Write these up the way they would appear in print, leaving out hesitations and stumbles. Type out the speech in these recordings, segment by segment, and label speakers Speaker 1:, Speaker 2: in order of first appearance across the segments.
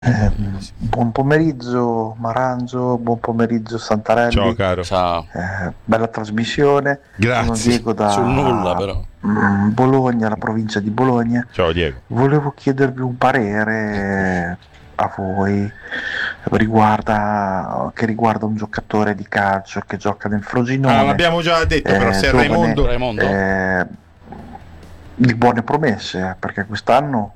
Speaker 1: Buon pomeriggio Maranzo, buon pomeriggio Santarelli.
Speaker 2: Ciao caro.
Speaker 3: Ciao.
Speaker 1: Bella trasmissione.
Speaker 2: Grazie.
Speaker 1: Sono Diego da
Speaker 3: Sul nulla però.
Speaker 1: Bologna, la provincia di Bologna.
Speaker 2: Ciao Diego.
Speaker 1: Volevo chiedervi un parere a voi che riguarda un giocatore di calcio che gioca nel Frosinone.
Speaker 2: L'abbiamo già detto, però se è
Speaker 1: giovane,
Speaker 3: Raimondo.
Speaker 1: Di buone promesse, perché quest'anno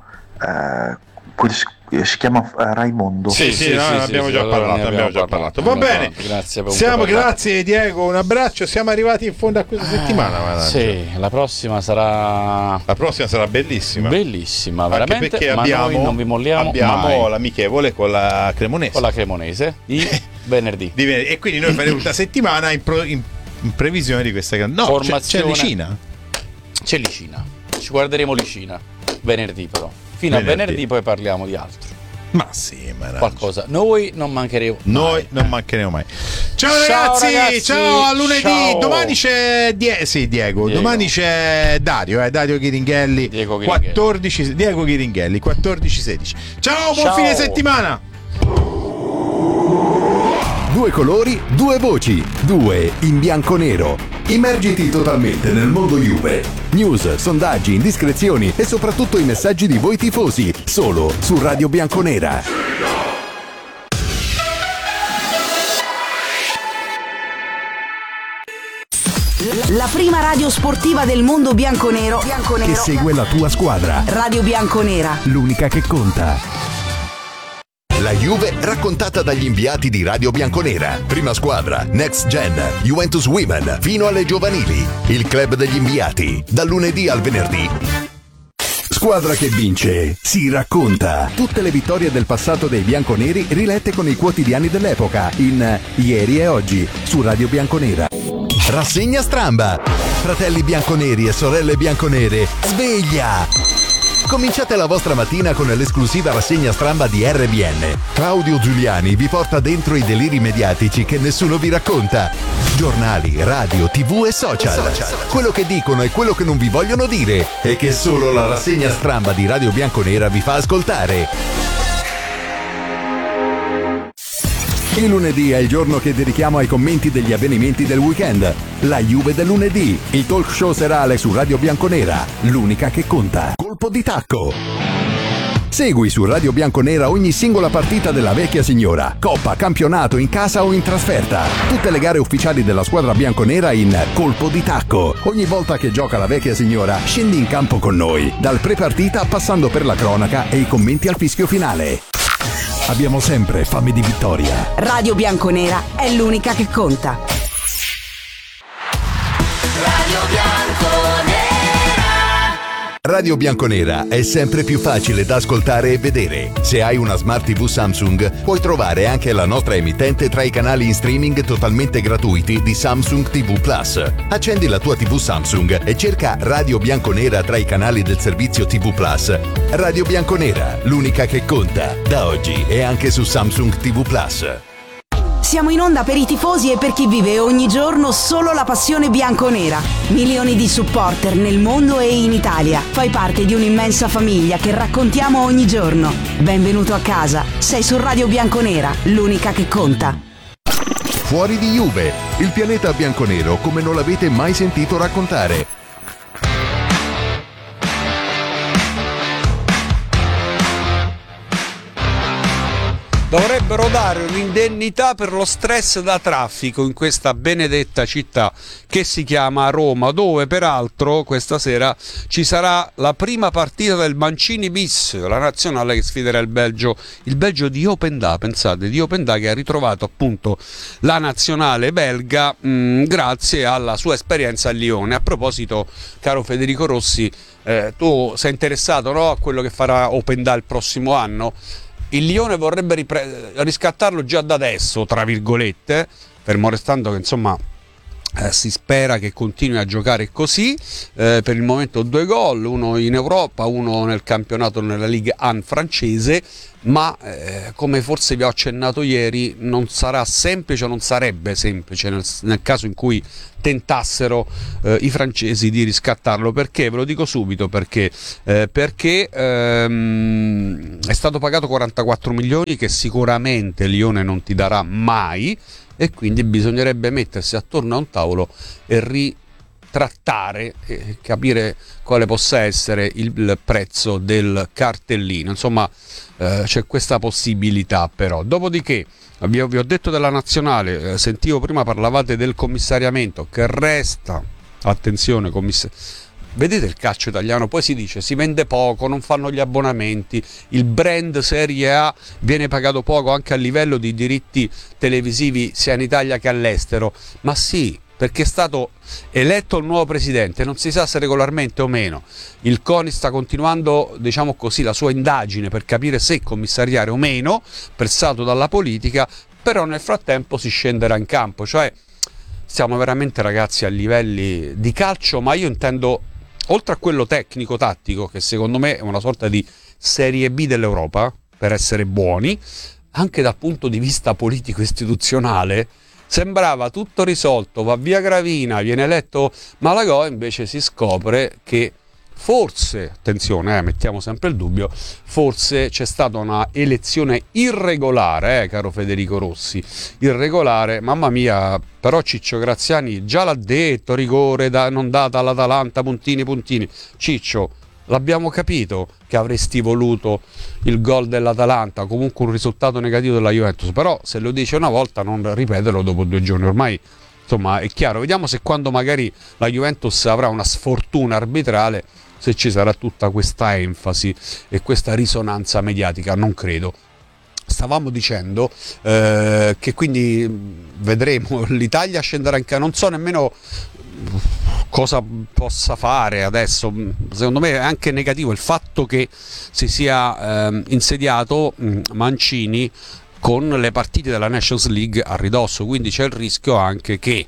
Speaker 1: si chiama Raimondo.
Speaker 2: Abbiamo già parlato. Va bene. Grazie Diego, un abbraccio. Siamo arrivati in fondo a questa settimana.
Speaker 3: Sì, la prossima sarà
Speaker 2: bellissima.
Speaker 3: Bellissima,
Speaker 2: anche
Speaker 3: veramente.
Speaker 2: perché
Speaker 3: ma noi non vi molliamo mai.
Speaker 2: l'amichevole con la Cremonese.
Speaker 3: Di venerdì.
Speaker 2: E quindi noi faremo tutta settimana in previsione di questa
Speaker 3: formazione.
Speaker 2: C'è Licina.
Speaker 3: C'è Licina. Ci guarderemo Licina venerdì però. Fino a venerdì poi parliamo di altro.
Speaker 2: Ma sì, ma
Speaker 3: qualcosa. Noi non mancheremo.
Speaker 2: Non mancheremo mai. Ciao ragazzi, ciao a lunedì.
Speaker 3: Ciao.
Speaker 2: Domani c'è Diego. Domani c'è Dario Ghiringhelli.
Speaker 3: Diego
Speaker 2: 14-16. Ciao, buon fine settimana.
Speaker 4: Due colori, due voci, due in bianco-nero. Immergiti totalmente nel mondo Juve. News, sondaggi, indiscrezioni e soprattutto i messaggi di voi tifosi, solo su Radio Bianconera.
Speaker 5: La prima radio sportiva del mondo bianconero
Speaker 4: Che segue la tua squadra.
Speaker 5: Radio Bianconera.
Speaker 4: L'unica che conta. La Juve raccontata dagli inviati di Radio Bianconera. Prima squadra, Next Gen, Juventus Women, fino alle giovanili. Il club degli inviati, dal lunedì al venerdì. Squadra che vince, si racconta. Tutte le vittorie del passato dei bianconeri rilette con i quotidiani dell'epoca in Ieri e Oggi su Radio Bianconera. Rassegna stramba. Fratelli bianconeri e sorelle bianconere, sveglia! Cominciate la vostra mattina con l'esclusiva rassegna stramba di RBN. Claudio Giuliani vi porta dentro i deliri mediatici che nessuno vi racconta. Giornali, radio, TV e social. Quello che dicono e quello che non vi vogliono dire e che solo la rassegna stramba di Radio Bianconera vi fa ascoltare. Il lunedì è il giorno che dedichiamo ai commenti degli avvenimenti del weekend. La Juve del lunedì, il talk show serale su Radio Bianconera, l'unica che conta. Colpo di tacco. Segui su Radio Bianconera ogni singola partita della vecchia signora, coppa, campionato, in casa o in trasferta. Tutte le gare ufficiali della squadra bianconera in Colpo di tacco. Ogni volta che gioca la vecchia signora, scendi in campo con noi, dal pre-partita passando per la cronaca e i commenti al fischio finale. Abbiamo sempre fame di vittoria.
Speaker 5: Radio Bianconera è l'unica che conta.
Speaker 6: Radio Bianconera.
Speaker 4: Radio Bianconera è sempre più facile da ascoltare e vedere. Se hai una Smart TV Samsung, puoi trovare anche la nostra emittente tra i canali in streaming totalmente gratuiti di Samsung TV Plus. Accendi la tua TV Samsung e cerca Radio Bianconera tra i canali del servizio TV Plus. Radio Bianconera, l'unica che conta, da oggi e anche su Samsung TV Plus.
Speaker 5: Siamo in onda per i tifosi e per chi vive ogni giorno solo la passione bianconera. Milioni di supporter nel mondo e in Italia. Fai parte di un'immensa famiglia che raccontiamo ogni giorno. Benvenuto a casa. Sei su Radio Bianconera, l'unica che conta.
Speaker 4: Fuori di Juve, il pianeta bianconero come non l'avete mai sentito raccontare.
Speaker 7: Dovrebbero dare un'indennità per lo stress da traffico in questa benedetta città che si chiama Roma, dove peraltro questa sera ci sarà la prima partita del Mancini bis, la nazionale che sfiderà il Belgio di Openda, pensate, di Openda, che ha ritrovato appunto la nazionale belga grazie alla sua esperienza a Lione. A proposito, caro Federico Rossi, tu sei interessato, no, a quello che farà Openda il prossimo anno? Il Lione vorrebbe riscattarlo già da adesso, tra virgolette, fermo restando che insomma Si spera che continui a giocare così, per il momento 2 gol, uno in Europa, uno nel campionato, nella Ligue 1 francese, ma come forse vi ho accennato ieri, non sarà semplice, non sarebbe semplice nel caso in cui tentassero i francesi di riscattarlo. Perché? Ve lo dico subito perché è stato pagato 44 milioni che sicuramente Lione non ti darà mai, e quindi bisognerebbe mettersi attorno a un tavolo e ritrattare e capire quale possa essere il prezzo del cartellino. Insomma, c'è questa possibilità. Però dopodiché vi ho detto della nazionale, sentivo prima parlavate del commissariamento che resta, attenzione, vedete il calcio italiano, poi si dice si vende poco, non fanno gli abbonamenti, il brand Serie A viene pagato poco anche a livello di diritti televisivi sia in Italia che all'estero. Ma sì, perché è stato eletto il nuovo presidente, non si sa se regolarmente o meno. Il CONI sta continuando, diciamo così, la sua indagine per capire se commissariare o meno, pressato dalla politica, però nel frattempo si scenderà in campo. Cioè siamo veramente, ragazzi, a livelli di calcio, ma io intendo, oltre a quello tecnico-tattico, che secondo me è una sorta di Serie B dell'Europa, per essere buoni, anche dal punto di vista politico-istituzionale, sembrava tutto risolto, va via Gravina, viene eletto Malagò, invece si scopre che forse, attenzione, mettiamo sempre il dubbio, forse c'è stata una elezione irregolare, caro Federico Rossi, irregolare, mamma mia. Però Ciccio Graziani già l'ha detto, rigore non data all'Atalanta, puntini. Ciccio, l'abbiamo capito che avresti voluto il gol dell'Atalanta, comunque un risultato negativo della Juventus, però se lo dice una volta non ripeterlo dopo 2 giorni, ormai insomma è chiaro. Vediamo se quando magari la Juventus avrà una sfortuna arbitrale, se ci sarà tutta questa enfasi e questa risonanza mediatica. Non credo. Stavamo dicendo che quindi vedremo, l'Italia scenderà in campo, non so nemmeno cosa possa fare adesso. Secondo me è anche negativo il fatto che si sia insediato Mancini con le partite della Nations League a ridosso, quindi c'è il rischio anche che,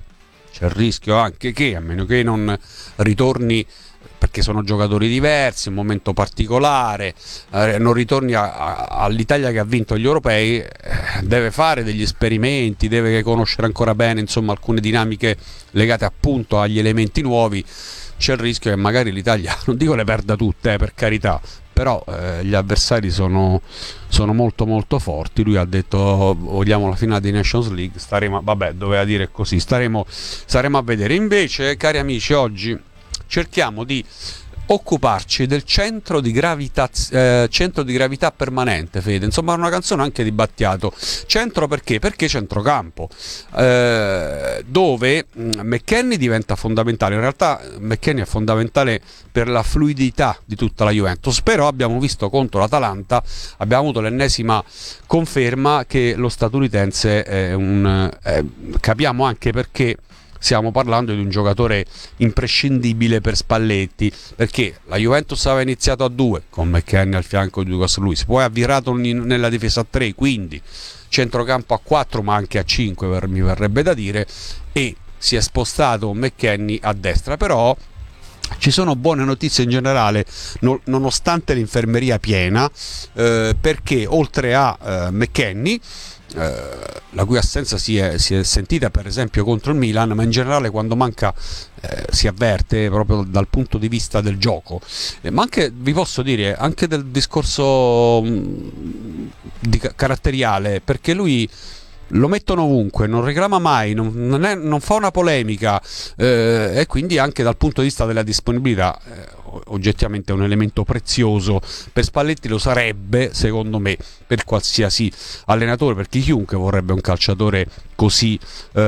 Speaker 7: a meno che non ritorni, perché sono giocatori diversi, un momento particolare, non ritorni all'Italia che ha vinto gli europei, deve fare degli esperimenti, deve conoscere ancora bene, insomma, alcune dinamiche legate appunto agli elementi nuovi. C'è il rischio che magari l'Italia, non dico le perda tutte, per carità, però gli avversari sono molto molto forti. Lui ha detto vogliamo la finale di Nations League, doveva dire così, staremo a vedere. Invece, cari amici, oggi cerchiamo di occuparci del centro di gravità permanente, Fede. Insomma, è una canzone anche di Battiato. Centro perché? Perché centrocampo, dove McKennie diventa fondamentale. In realtà McKennie è fondamentale per la fluidità di tutta la Juventus, però abbiamo visto contro l'Atalanta, abbiamo avuto l'ennesima conferma che lo statunitense è capiamo anche perché stiamo parlando di un giocatore imprescindibile per Spalletti, perché la Juventus aveva iniziato a 2 con McKennie al fianco di Lucas Luis, poi ha virato nella difesa a 3, quindi centrocampo a 4 ma anche a 5 mi verrebbe da dire, e si è spostato McKennie a destra. Però ci sono buone notizie in generale, nonostante l'infermeria piena, perché oltre a McKennie, la cui assenza si è sentita per esempio contro il Milan, ma in generale quando manca si avverte proprio dal punto di vista del gioco, ma anche, vi posso dire, anche del discorso caratteriale, perché lui lo mettono ovunque, non reclama mai, non fa una polemica, e quindi anche dal punto di vista della disponibilità oggettivamente è un elemento prezioso. Per Spalletti lo sarebbe, secondo me, per qualsiasi allenatore, perché chiunque vorrebbe un calciatore così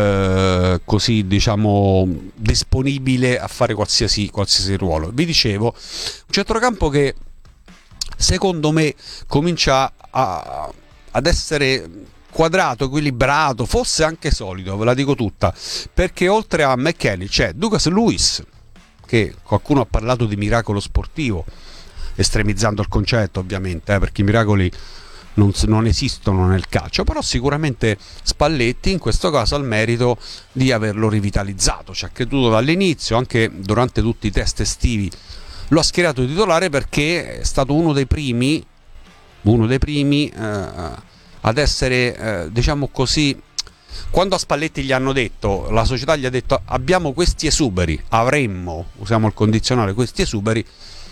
Speaker 7: diciamo disponibile a fare qualsiasi ruolo. Vi dicevo, un centrocampo che secondo me comincia ad essere quadrato, equilibrato, forse anche solido, ve la dico tutta, perché oltre a McKennie c'è Lucas Luis, che qualcuno ha parlato di miracolo sportivo, estremizzando il concetto ovviamente, perché i miracoli non esistono nel calcio, però sicuramente Spalletti in questo caso ha il merito di averlo rivitalizzato, ci ha creduto dall'inizio, anche durante tutti i test estivi lo ha schierato titolare perché è stato uno dei primi ad essere, diciamo così, quando a Spalletti gli hanno detto, la società gli ha detto abbiamo questi esuberi, usiamo il condizionale, questi esuberi,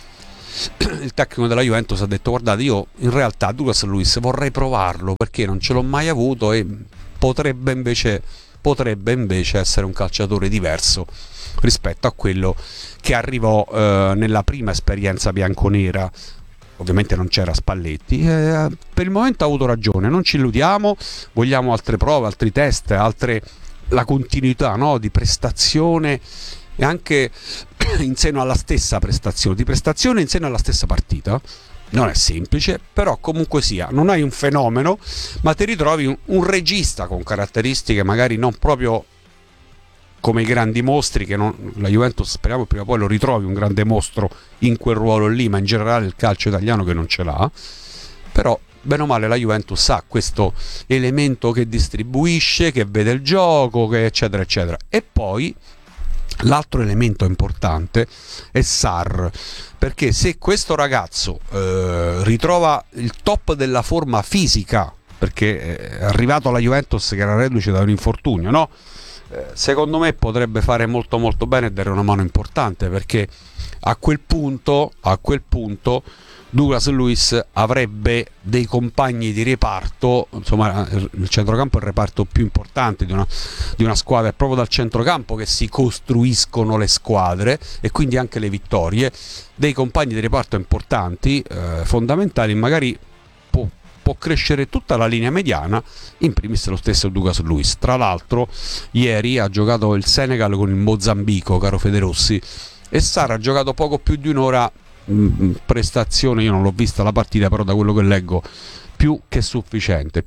Speaker 7: il tecnico della Juventus ha detto guardate, io in realtà Douglas Luiz vorrei provarlo perché non ce l'ho mai avuto e potrebbe invece essere un calciatore diverso rispetto a quello che arrivò nella prima esperienza bianconera. Ovviamente non c'era Spalletti, per il momento ha avuto ragione, non ci illudiamo, vogliamo altre prove, altri test, la continuità, no, di prestazione e anche in seno alla stessa prestazione, di prestazione in seno alla stessa partita. Non è semplice, però comunque sia, non hai un fenomeno, ma ti ritrovi un regista con caratteristiche magari non proprio come i grandi mostri, che la Juventus speriamo prima o poi lo ritrovi un grande mostro in quel ruolo lì, ma in generale il calcio italiano che non ce l'ha. Però bene o male la Juventus ha questo elemento che distribuisce, che vede il gioco, che eccetera eccetera. E poi l'altro elemento importante è Sarr, perché se questo ragazzo ritrova il top della forma fisica, perché è arrivato alla Juventus che era reduce da un infortunio, no? Secondo me potrebbe fare molto molto bene e dare una mano importante, perché a quel punto Douglas Luiz avrebbe dei compagni di reparto, insomma il centrocampo è il reparto più importante di una squadra, è proprio dal centrocampo che si costruiscono le squadre e quindi anche le vittorie, dei compagni di reparto importanti, fondamentali, magari può crescere tutta la linea mediana, in primis lo stesso Douglas Luiz. Tra l'altro ieri ha giocato il Senegal con il Mozambico, caro Federossi, e Sarr ha giocato poco più di un'ora, prestazione, io non l'ho vista la partita, però da quello che leggo più che sufficiente,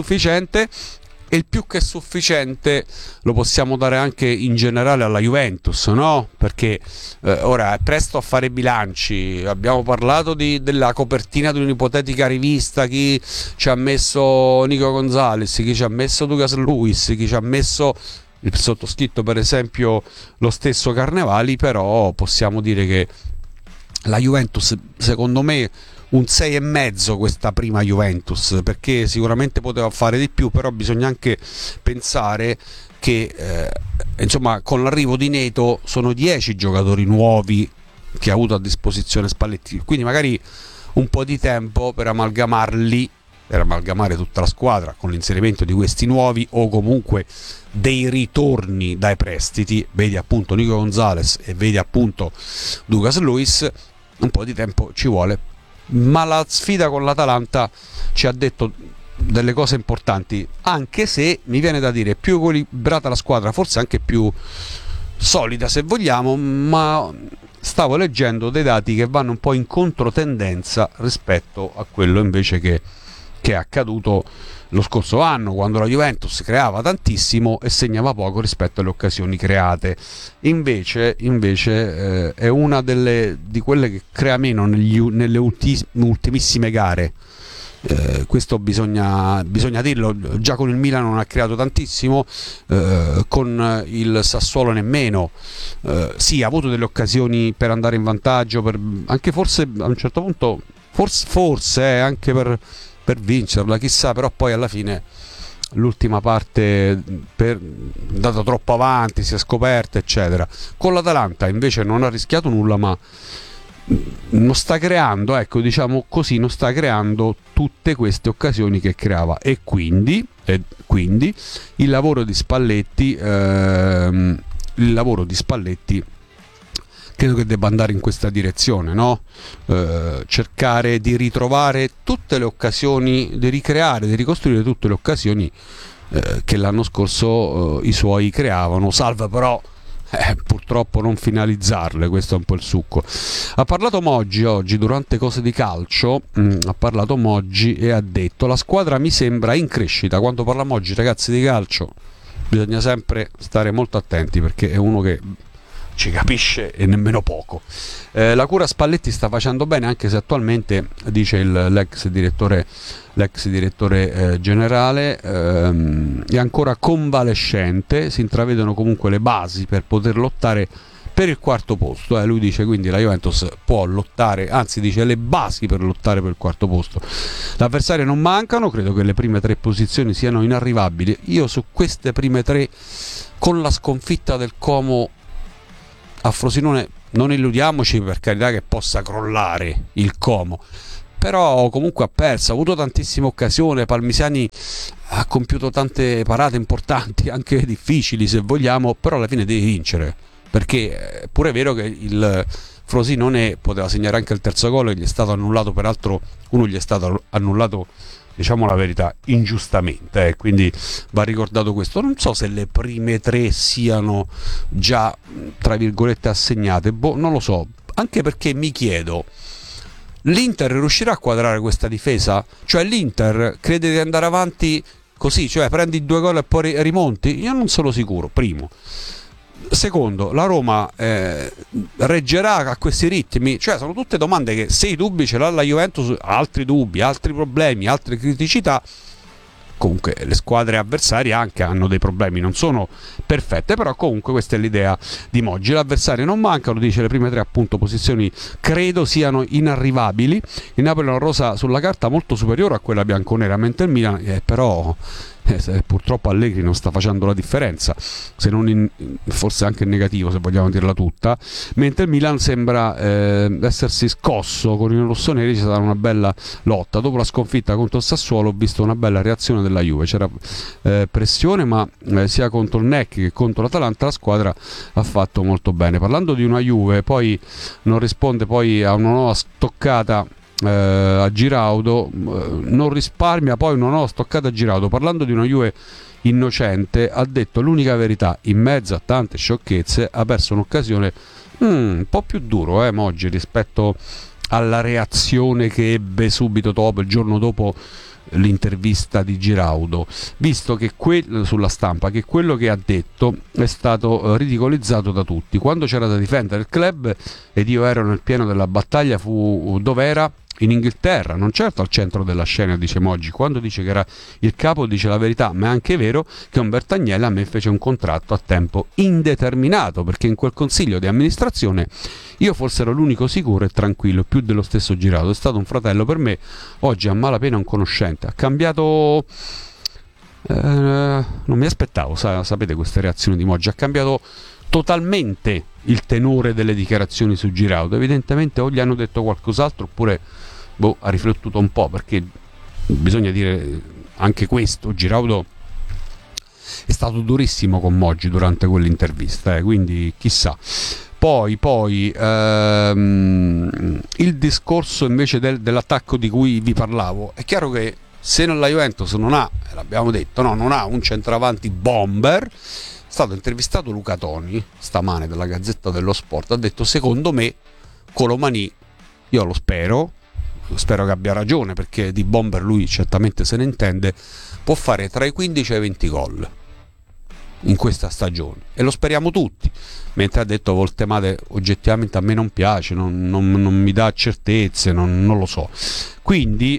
Speaker 7: e il più che sufficiente lo possiamo dare anche in generale alla Juventus, no? Perché ora è presto a fare bilanci, abbiamo parlato della copertina di un'ipotetica rivista, chi ci ha messo Nico Gonzalez, chi ci ha messo Douglas Luiz, chi ci ha messo il sottoscritto, per esempio lo stesso Carnevali, però possiamo dire che la Juventus, secondo me, un 6,5 questa prima Juventus, perché sicuramente poteva fare di più, però bisogna anche pensare che insomma con l'arrivo di Neto sono 10 giocatori nuovi che ha avuto a disposizione Spalletti, quindi magari un po' di tempo per amalgamare tutta la squadra con l'inserimento di questi nuovi o comunque dei ritorni dai prestiti, vedi appunto Nico Gonzalez e vedi appunto Douglas Luiz, un po' di tempo ci vuole. Ma la sfida con l'Atalanta ci ha detto delle cose importanti, anche se mi viene da dire più equilibrata la squadra, forse anche più solida se vogliamo, ma stavo leggendo dei dati che vanno un po' in controtendenza rispetto a quello invece che è accaduto lo scorso anno, quando la Juventus creava tantissimo e segnava poco rispetto alle occasioni create. Invece è una di quelle che crea meno nelle ultimissime gare. Questo bisogna dirlo. Già con il Milan non ha creato tantissimo, con il Sassuolo nemmeno. Sì, ha avuto delle occasioni per andare in vantaggio, anche forse a un certo punto forse anche per vincerla, chissà, però poi alla fine l'ultima parte andata troppo avanti, si è scoperta eccetera. Con l'Atalanta invece non ha rischiato nulla, ma non sta creando, ecco, diciamo così, non sta creando tutte queste occasioni che creava, e quindi il lavoro di Spalletti credo che debba andare in questa direzione, no? Cercare di ritrovare tutte le occasioni, di ricreare, di ricostruire tutte le occasioni che l'anno scorso i suoi creavano, salvo però purtroppo non finalizzarle. Questo è un po' il succo. Ha parlato Moggi oggi durante Cose di Calcio, ha parlato Moggi e ha detto: la squadra mi sembra in crescita. Quando parla Moggi, ragazzi, di calcio bisogna sempre stare molto attenti, perché è uno che ci capisce e nemmeno poco. La cura Spalletti sta facendo bene, anche se attualmente, dice l'ex direttore generale, è ancora convalescente, si intravedono comunque le basi per poter lottare per il quarto posto. Lui dice quindi la Juventus può lottare, anzi dice le basi per lottare per il quarto posto. L'avversario non mancano, credo che le prime 3 posizioni siano inarrivabili. Io su queste prime 3, con la sconfitta del Como a Frosinone, non illudiamoci, per carità, che possa crollare il Como, però comunque ha perso, ha avuto tantissime occasioni, Palmisani ha compiuto tante parate importanti, anche difficili se vogliamo, però alla fine deve vincere, perché è pure vero che il Frosinone poteva segnare anche il terzo gol e gli è stato annullato, peraltro uno gli è stato annullato, diciamo la verità, ingiustamente, quindi va ricordato questo. Non so se le prime 3 siano già, tra virgolette, assegnate, non lo so, anche perché mi chiedo, l'Inter riuscirà a quadrare questa difesa? Cioè l'Inter crede di andare avanti così, cioè prendi 2 gol e poi rimonti? Io non sono sicuro, primo. Secondo, la Roma reggerà a questi ritmi? Cioè sono tutte domande che, se i dubbi ce l'ha la Juventus, altri dubbi, altri problemi, altre criticità. Comunque le squadre avversarie anche hanno dei problemi, non sono perfette, però comunque questa è l'idea di Moggi. L'avversario non mancano, dice le prime 3 appunto posizioni credo siano inarrivabili. Il Napoli è una rosa sulla carta molto superiore a quella bianconera, mentre il Milan però purtroppo Allegri non sta facendo la differenza, se non forse anche in negativo, se vogliamo dirla tutta, mentre il Milan sembra essersi scosso. Con i rossoneri c'è stata una bella lotta. Dopo la sconfitta contro il Sassuolo ho visto una bella reazione della Juve, c'era pressione, ma sia contro il NEC che contro l'Atalanta la squadra ha fatto molto bene. Parlando di una Juve, poi non risponde poi a una nuova stoccata a Giraudo, non risparmia poi una nuova stoccata a Giraudo. Parlando di una Juve innocente, ha detto l'unica verità in mezzo a tante sciocchezze, ha perso un'occasione un po' più duro Moggi rispetto alla reazione che ebbe subito dopo, il giorno dopo l'intervista di Giraudo, visto che sulla stampa che quello che ha detto è stato ridicolizzato da tutti. Quando c'era da difendere il club ed io ero nel pieno della battaglia, dove era? In Inghilterra, non certo al centro della scena, dice Moggi. Quando dice che era il capo dice la verità, ma è anche vero che Umberto Agnelli a me fece un contratto a tempo indeterminato, perché in quel consiglio di amministrazione io forse ero l'unico sicuro e tranquillo, più dello stesso Giraudo. È stato un fratello per me, oggi a malapena un conoscente. Ha cambiato, non mi aspettavo, sapete queste reazioni di Moggi, ha cambiato totalmente il tenore delle dichiarazioni su Giraudo. Evidentemente o gli hanno detto qualcos'altro oppure ha riflettuto un po', perché bisogna dire anche questo, Giraudo è stato durissimo con Moggi durante quell'intervista, quindi chissà. Poi il discorso invece dell'attacco di cui vi parlavo, è chiaro che se la Juventus non ha, l'abbiamo detto, non ha un centravanti bomber. È stato intervistato Luca Toni stamane della Gazzetta dello Sport, ha detto secondo me Colomani, io lo spero che abbia ragione, perché di bomber lui certamente se ne intende, può fare tra i 15 e i 20 gol in questa stagione e lo speriamo tutti, mentre ha detto Voltemade oggettivamente a me non piace, non mi dà certezze, non lo so, quindi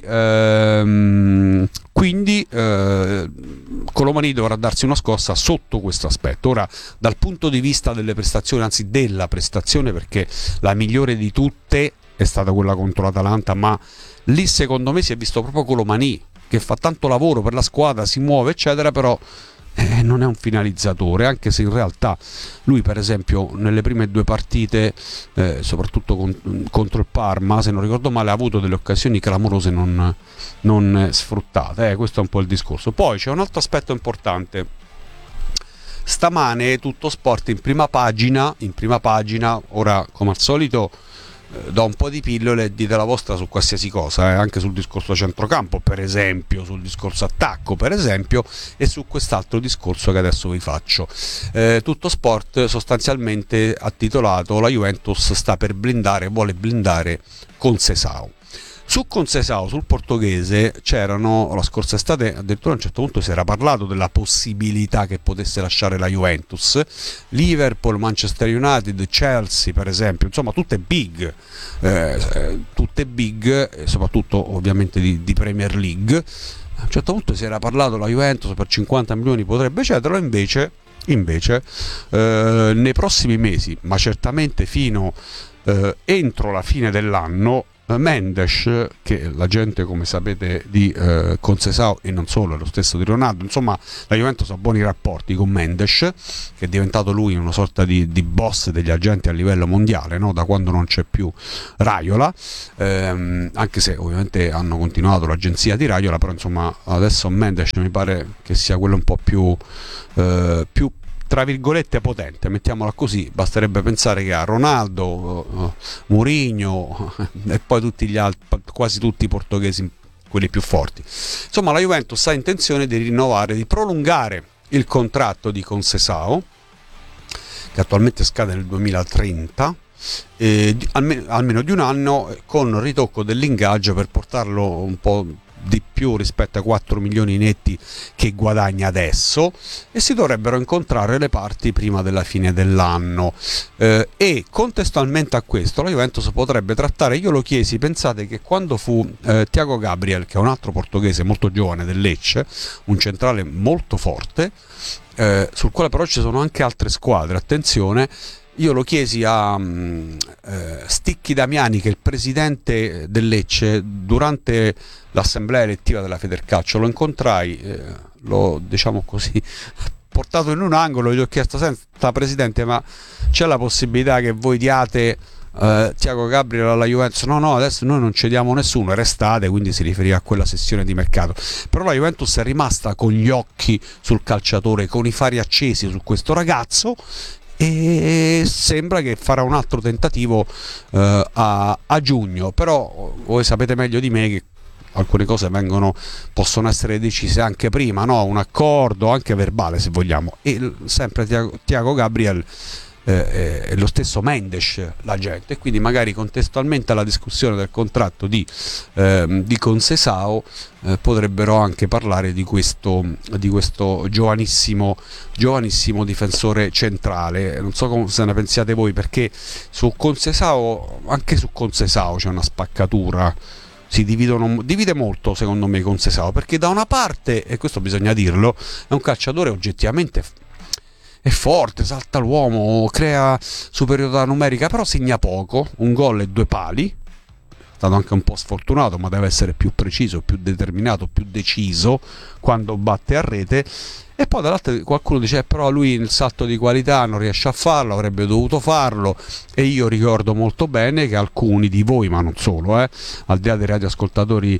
Speaker 7: Colomani dovrà darsi una scossa sotto questo aspetto. Ora, dal punto di vista delle prestazioni, anzi della prestazione, perché la migliore di tutte è stata quella contro l'Atalanta, ma lì secondo me si è visto proprio Colomani che fa tanto lavoro per la squadra, si muove eccetera, però non è un finalizzatore, anche se in realtà lui per esempio nelle prime 2 partite, soprattutto contro il Parma, se non ricordo male, ha avuto delle occasioni clamorose non sfruttate, questo è un po' il discorso. Poi c'è un altro aspetto importante. Stamane Tutto Sport in prima pagina, ora come al solito do un po' di pillole e dite la vostra su qualsiasi cosa, anche sul discorso centrocampo per esempio, sul discorso attacco per esempio, e su quest'altro discorso che adesso vi faccio. Tutto Sport sostanzialmente ha titolato la Juventus sta per blindare, vuole blindare Conceição. Su Conceição, sul portoghese, c'erano la scorsa estate, addirittura a un certo punto si era parlato della possibilità che potesse lasciare la Juventus. Liverpool, Manchester United, Chelsea per esempio, insomma tutte big, soprattutto ovviamente di Premier League. A un certo punto si era parlato la Juventus per 50 milioni potrebbe cederlo, invece nei prossimi mesi, ma certamente fino entro la fine dell'anno, Mendes, che la gente come sapete di Conceição e non solo, è lo stesso di Ronaldo, insomma la Juventus ha buoni rapporti con Mendes, che è diventato lui una sorta di boss degli agenti a livello mondiale, no? Da quando non c'è più Raiola, anche se ovviamente hanno continuato l'agenzia di Raiola, però insomma adesso Mendes mi pare che sia quello un po' più tra virgolette potente, mettiamola così. Basterebbe pensare che ha Ronaldo, Mourinho e poi tutti gli altri, quasi tutti i portoghesi, quelli più forti. Insomma la Juventus ha intenzione di rinnovare, di prolungare il contratto di Conceição, che attualmente scade nel 2030, almeno di un anno, con ritocco dell'ingaggio per portarlo un po' di più rispetto ai 4 milioni netti che guadagna adesso, e si dovrebbero incontrare le parti prima della fine dell'anno, e contestualmente a questo la Juventus potrebbe trattare, io lo chiesi, pensate che quando fu Thiago Gabriel, che è un altro portoghese molto giovane del Lecce, un centrale molto forte, sul quale però ci sono anche altre squadre, attenzione. Io lo chiesi a Sticchi Damiani, che è il presidente del Lecce, durante l'assemblea elettiva della Federcalcio. Lo incontrai, l'ho, diciamo così, portato in un angolo e gli ho chiesto: senta presidente, ma c'è la possibilità che voi diate Thiago Gabriel alla Juventus? No, adesso noi non cediamo nessuno, era estate, quindi si riferiva a quella sessione di mercato. Però la Juventus è rimasta con gli occhi sul calciatore, con i fari accesi su questo ragazzo, e sembra che farà un altro tentativo a giugno. Però voi sapete meglio di me che alcune cose possono essere decise anche prima, no? Un accordo anche verbale, se vogliamo. E sempre Thiago Gabriel è lo stesso Mendes l'agente, e quindi magari contestualmente alla discussione del contratto di Conceição potrebbero anche parlare di questo giovanissimo difensore centrale. Non so come se ne pensiate voi, perché anche su Conceição c'è una spaccatura. Divide molto secondo me Conceição, perché da una parte, e questo bisogna dirlo, è un calciatore oggettivamente è forte, salta l'uomo, crea superiorità numerica, però segna poco, un gol e 2 pali. È stato anche un po' sfortunato, ma deve essere più preciso, più determinato, più deciso quando batte a rete. E poi dall'altro qualcuno dice però lui il salto di qualità non riesce a farlo, avrebbe dovuto farlo. E io ricordo molto bene che alcuni di voi, ma non solo, al di là dei radioascoltatori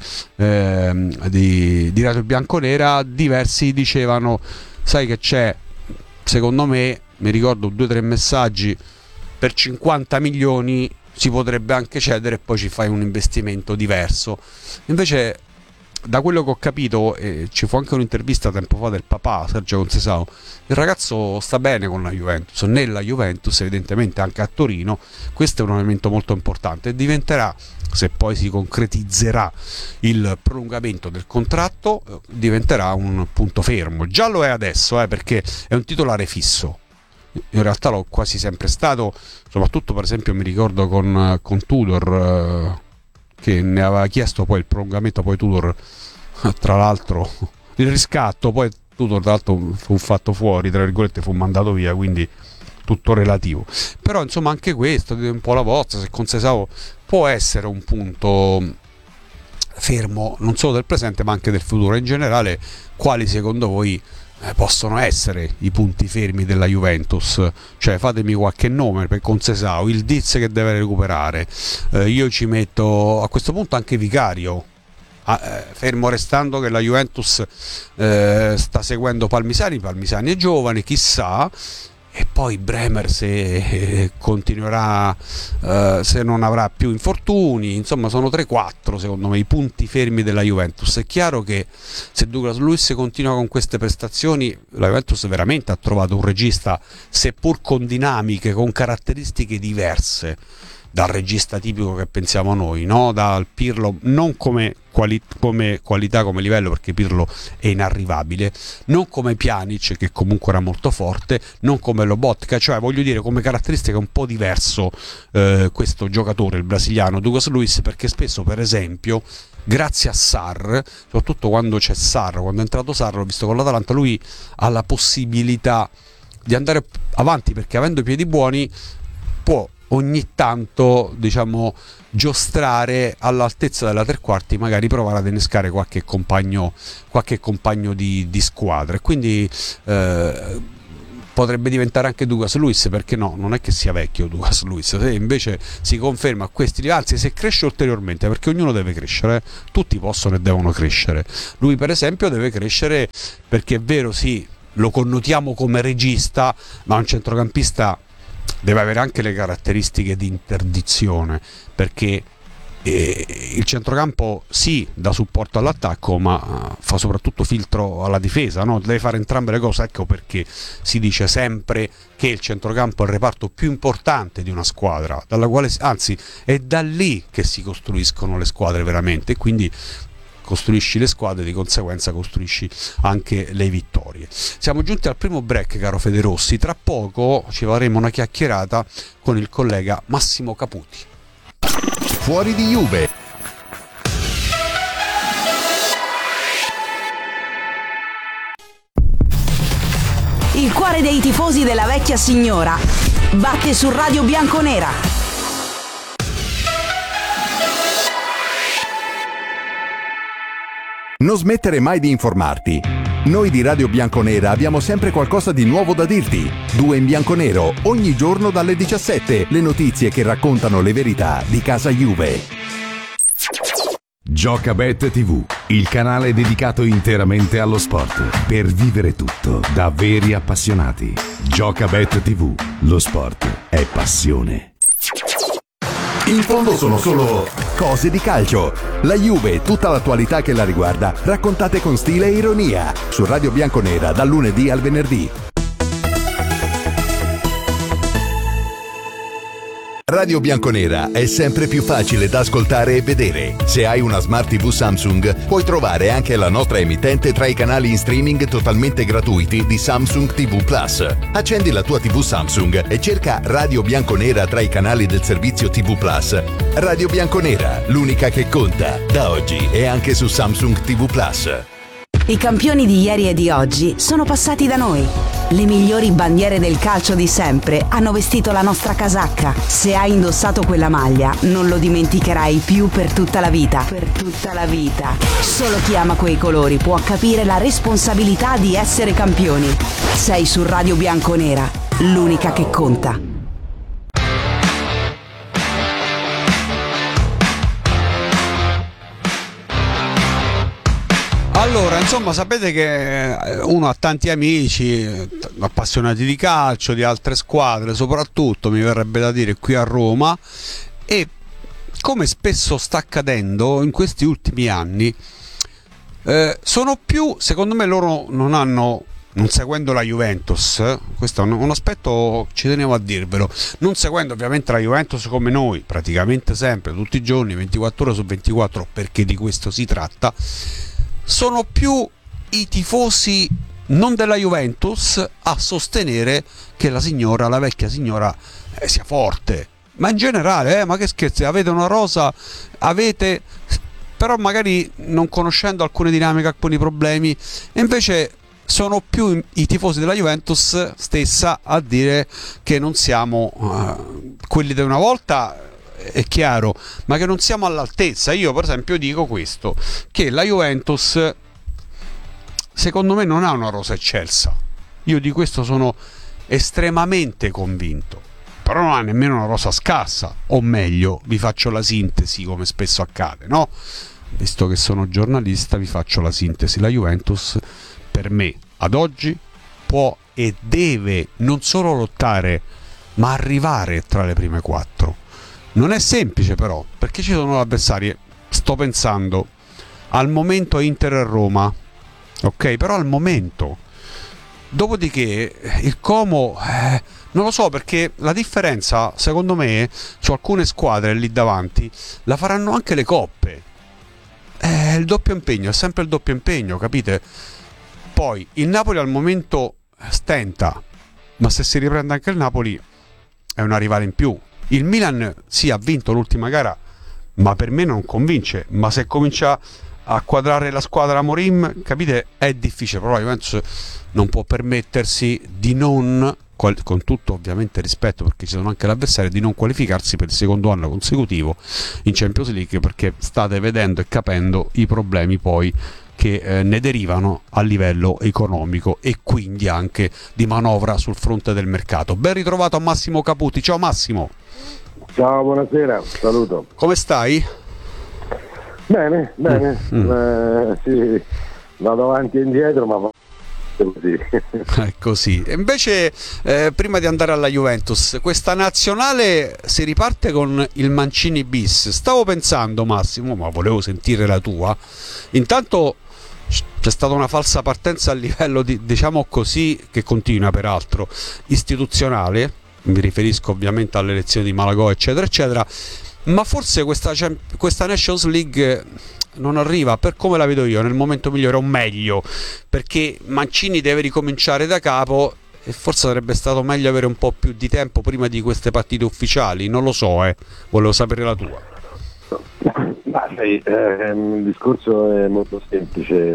Speaker 7: di Radio Bianconera, diversi dicevano: sai che c'è, secondo me, mi ricordo 2 o 3 messaggi, per 50 milioni si potrebbe anche cedere e poi ci fai un investimento diverso. Invece, da quello che ho capito, ci fu anche un'intervista tempo fa del papà Sergio Conceição, il ragazzo sta bene con la Juventus, nella Juventus, evidentemente anche a Torino. Questo è un elemento molto importante e diventerà, se poi si concretizzerà il prolungamento del contratto, diventerà un punto fermo. Già lo è adesso, perché è un titolare fisso. In realtà l'ho quasi sempre stato, soprattutto per esempio mi ricordo con Tudor, che ne aveva chiesto poi il prolungamento, poi Tudor, tra l'altro, il riscatto, poi Tudor tra l'altro fu fatto fuori, tra virgolette, fu mandato via, quindi tutto relativo. Però insomma anche questo, dite un po' la vostra, se Conceição può essere un punto fermo non solo del presente ma anche del futuro. In generale, quali secondo voi possono essere i punti fermi della Juventus? Cioè, fatemi qualche nome per Conceição. Il Diz che deve recuperare, io ci metto a questo punto anche Vicario, fermo restando che la Juventus sta seguendo Palmisani è giovane, chissà. E poi Bremer, se continuerà, se non avrà più infortuni. Insomma, sono 3-4 secondo me i punti fermi della Juventus. È chiaro che se Douglas Luiz continua con queste prestazioni, la Juventus veramente ha trovato un regista, seppur con dinamiche, con caratteristiche diverse. dal regista tipico che pensiamo noi, no? Dal Pirlo, non come qualità, come livello, perché Pirlo è inarrivabile, non come Pjanic, che comunque era molto forte, non come Lobotka, cioè voglio dire come caratteristiche un po' diverso questo giocatore, il brasiliano Douglas Luiz, perché spesso, per esempio, grazie a Sarr, soprattutto quando c'è Sarr, quando è entrato Sarr, l'ho visto con l'Atalanta, lui ha la possibilità di andare avanti, perché avendo i piedi buoni può ogni tanto, diciamo, giostrare all'altezza della tre quarti, magari provare ad innescare qualche compagno di squadra, e quindi potrebbe diventare anche Douglas Luiz, perché no, non è che sia vecchio Douglas Luiz, se invece si conferma a questi livelli, anzi se cresce ulteriormente, perché ognuno deve crescere, tutti possono e devono crescere, lui per esempio deve crescere, perché è vero, sì, lo connotiamo come regista, ma un centrocampista deve avere anche le caratteristiche di interdizione, perché il centrocampo sì dà supporto all'attacco, ma fa soprattutto filtro alla difesa, no? Deve fare entrambe le cose. Ecco perché si dice sempre che il centrocampo è il reparto più importante di una squadra, dalla quale, anzi, è da lì che si costruiscono le squadre veramente, e quindi costruisci le squadre, di conseguenza costruisci anche le vittorie. Siamo giunti al primo break, caro Federossi, tra poco ci faremo una chiacchierata con il collega Massimo Caputi.
Speaker 4: Fuori di Juve.
Speaker 5: Il cuore dei tifosi della vecchia signora batte su Radio Bianconera.
Speaker 4: Non smettere mai di informarti. Noi di Radio Bianconera abbiamo sempre qualcosa di nuovo da dirti. 2 in bianco-nero, ogni giorno dalle 17. Le notizie che raccontano le verità di casa Juve.
Speaker 8: Giocabet TV, il canale dedicato interamente allo sport. Per vivere tutto da veri appassionati. Giocabet TV, lo sport è passione.
Speaker 4: In fondo sono solo cose di calcio. La Juve e tutta l'attualità che la riguarda, raccontate con stile e ironia. Su Radio Bianconera dal lunedì al venerdì. Radio Bianconera è sempre più facile da ascoltare e vedere. Se hai una Smart TV Samsung, puoi trovare anche la nostra emittente tra i canali in streaming totalmente gratuiti di Samsung TV Plus. Accendi la tua TV Samsung e cerca Radio Bianconera tra i canali del servizio TV Plus. Radio Bianconera, l'unica che conta. Da oggi è anche su Samsung TV Plus.
Speaker 5: I campioni di ieri e di oggi sono passati da noi. Le migliori bandiere del calcio di sempre hanno vestito la nostra casacca. Se hai indossato quella maglia, non lo dimenticherai più per tutta la vita. Per tutta la vita. Solo chi ama quei colori può capire la responsabilità di essere campioni. Sei su Radio Bianconera, l'unica che conta.
Speaker 7: Allora, insomma, sapete che uno ha tanti amici appassionati di calcio, di altre squadre, soprattutto mi verrebbe da dire qui a Roma, e come spesso sta accadendo in questi ultimi anni, sono più, secondo me loro non seguendo la Juventus, questo è un aspetto, ci tenevo a dirvelo, non seguendo ovviamente la Juventus come noi, praticamente sempre, tutti i giorni, 24 ore su 24, perché di questo si tratta, sono più i tifosi non della Juventus a sostenere che la vecchia signora sia forte, ma in generale, ma che scherzi, avete una rosa, però magari non conoscendo alcune dinamiche, alcuni problemi, e invece sono più i tifosi della Juventus stessa a dire che non siamo quelli di una volta, è chiaro, ma che non siamo all'altezza. Io per esempio dico questo, che la Juventus secondo me non ha una rosa eccelsa, io di questo sono estremamente convinto, però non ha nemmeno una rosa scarsa, o meglio, vi faccio la sintesi come spesso accade, no? Visto che sono giornalista vi faccio la sintesi. La Juventus per me ad oggi può e deve non solo lottare, ma arrivare tra le prime 4. Non è semplice però, perché ci sono avversari, sto pensando al momento Inter e Roma, ok? Però al momento Dopodiché il Como non lo so, perché la differenza secondo me su alcune squadre lì davanti la faranno anche le coppe. Il doppio impegno, è sempre il doppio impegno, capite? Poi il Napoli al momento stenta, ma se si riprende anche il Napoli è una rivale in più. Il Milan sì, ha vinto l'ultima gara, ma per me non convince. Ma se comincia a quadrare la squadra Amorim, capite, è difficile. Però la Juventus non può permettersi di non, con tutto ovviamente rispetto, perché ci sono anche l'avversario, di non qualificarsi per il secondo anno consecutivo in Champions League, perché state vedendo e capendo i problemi poi che ne derivano a livello economico e quindi anche di manovra sul fronte del mercato. Ben ritrovato a Massimo Caputi. Ciao Massimo.
Speaker 9: Ciao, buonasera, saluto.
Speaker 7: Come stai?
Speaker 9: Bene, sì, vado avanti e indietro, ma così.
Speaker 7: È così. E invece, prima di andare alla Juventus, questa nazionale si riparte con il Mancini bis. Stavo pensando, Massimo, ma volevo sentire la tua. Intanto c'è stata una falsa partenza a livello di, diciamo così, che continua peraltro, istituzionale. Mi riferisco ovviamente alle elezioni di Malagò, eccetera eccetera, ma forse questa Nations League non arriva, per come la vedo io, nel momento migliore o meglio, perché Mancini deve ricominciare da capo e forse sarebbe stato meglio avere un po' più di tempo prima di queste partite ufficiali. Non lo so, volevo sapere la tua.
Speaker 9: Ma sai, il discorso è molto semplice.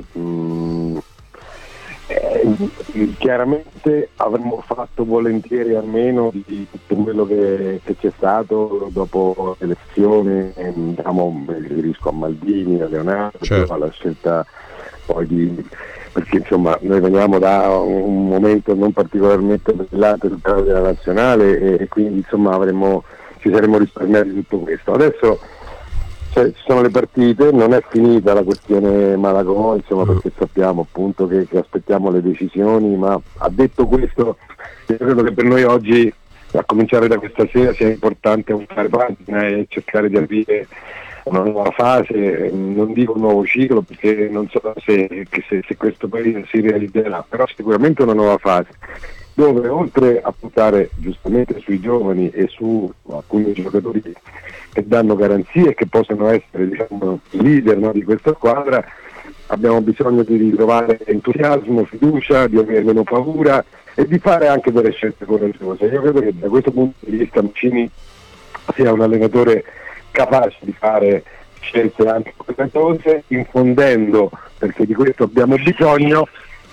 Speaker 9: Chiaramente avremmo fatto volentieri almeno di tutto quello che c'è stato dopo l'elezione, diciamo, mi riferisco a Maldini, a Leonardo, certo, alla scelta poi perché insomma noi veniamo da un momento non particolarmente brillante sul piano della nazionale e quindi insomma ci saremmo risparmiati tutto questo. Adesso ci sono le partite, non è finita la questione Malagò, insomma, perché sappiamo appunto che aspettiamo le decisioni, ma ha detto questo, io credo che per noi oggi, a cominciare da questa sera, sia importante voltare pagina e cercare di aprire una nuova fase, non dico un nuovo ciclo perché non so se questo paese si realizzerà, però sicuramente una nuova fase, dove oltre a puntare giustamente sui giovani e su alcuni giocatori che danno garanzie e che possono essere, diciamo, i leader, no, di questa squadra, abbiamo bisogno di ritrovare entusiasmo, fiducia, di avere meno paura e di fare anche delle scelte coraggiose. Io credo che da questo punto di vista Mancini sia un allenatore capace di fare scelte anche coraggiose, infondendo, perché di questo abbiamo bisogno.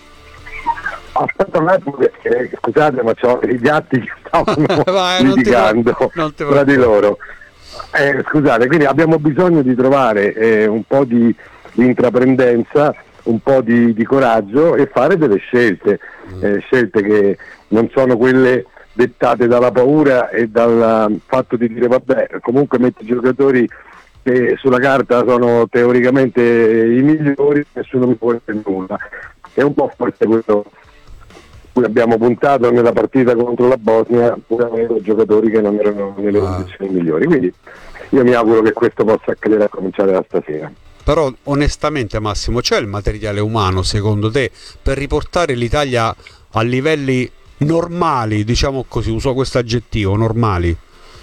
Speaker 9: Aspetta un attimo, scusate, ma c'ho i gatti che stavano litigando tra di loro. Scusate, quindi abbiamo bisogno di trovare un po' di intraprendenza, un po' di coraggio e fare delle scelte, scelte che non sono quelle dettate dalla paura e dal fatto di dire vabbè, comunque metti giocatori che sulla carta sono teoricamente i migliori, nessuno mi può dire nulla. È un po' forse quello cui abbiamo puntato nella partita contro la Bosnia, pur avendo giocatori che non erano nelle condizioni migliori. Quindi io mi auguro che questo possa accadere a cominciare da stasera.
Speaker 7: Però onestamente Massimo, c'è il materiale umano secondo te per riportare l'Italia a livelli normali, diciamo così, uso questo aggettivo, normali?